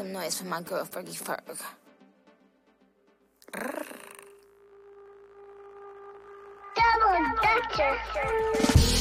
some noise for my girl Fergie Ferg. Double Dutcher.